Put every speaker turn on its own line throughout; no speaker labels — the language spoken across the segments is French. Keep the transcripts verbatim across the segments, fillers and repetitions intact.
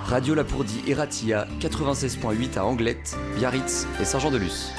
Radio Lapourdie et Ratia, quatre-vingt-seize virgule huit à Anglette, Biarritz et Saint-Jean-de-Luz.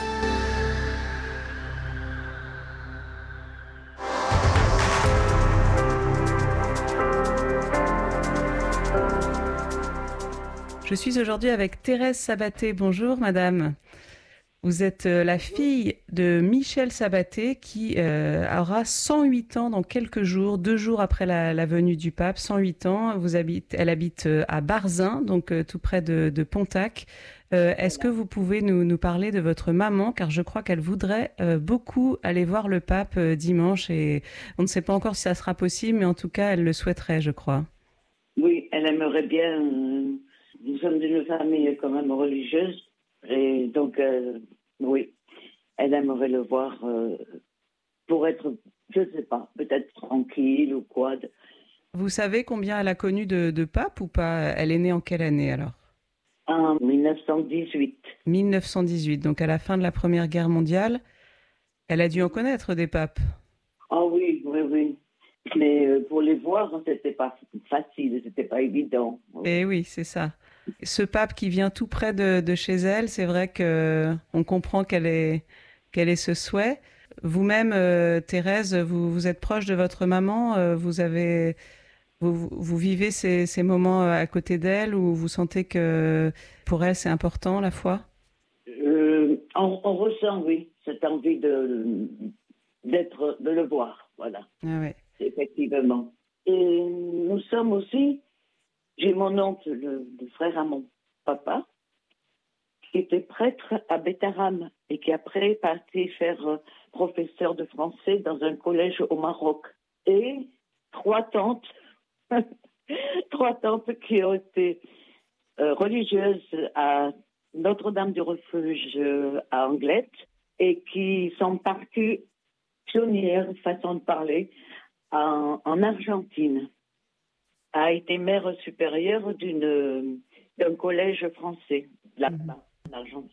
Je suis aujourd'hui avec Thérèse Sabaté. Bonjour madame. Vous êtes la fille de Michel Sabaté qui euh, aura cent huit ans dans quelques jours, deux jours après la, la venue du pape, cent huit ans. Vous habite, elle habite à Barzin, donc euh, tout près de, de Pontac. Euh, est-ce que vous pouvez nous, nous parler de votre maman, car je crois qu'elle voudrait euh, beaucoup aller voir le pape euh, dimanche et on ne sait pas encore si ça sera possible, mais en tout cas elle le souhaiterait, je crois.
Oui, elle aimerait bien... Euh... Nous sommes d'une famille quand même religieuse et donc, euh, oui, elle aimerait le voir euh, pour être, je ne sais pas, peut-être tranquille ou quoi.
Vous savez combien elle a connu de, de papes ou pas? Elle est née en quelle année alors?
En mille neuf cent dix-huit.
mille neuf cent dix-huit, donc à la fin de la Première Guerre mondiale. Elle a dû en connaître des papes.
Ah oui, oui, oui. Mais euh, pour les voir, c'était pas facile, c'était pas évident.
Eh oui, c'est ça. Ce pape qui vient tout près de, de chez elle, c'est vrai que on comprend qu'elle est qu'elle ait ce souhait. Vous-même, euh, Thérèse, vous, vous êtes proche de votre maman. Euh, vous avez, vous, vous vivez ces, ces moments à côté d'elle où vous sentez que pour elle c'est important la foi.
Euh, on, on ressent, oui, cette envie de d'être, de le voir, voilà.
Ah ouais.
Effectivement. Et nous sommes aussi, j'ai mon oncle, le, le frère à mon papa, qui était prêtre à Bétaram et qui après est parti faire euh, professeur de français dans un collège au Maroc. Et trois tantes, trois tantes qui ont été euh, religieuses à Notre-Dame du Refuge euh, à Anglette et qui sont parties pionnières, façon de parler, En, en Argentine, a été mère supérieure d'une, d'un collège français, là-bas, en Argentine.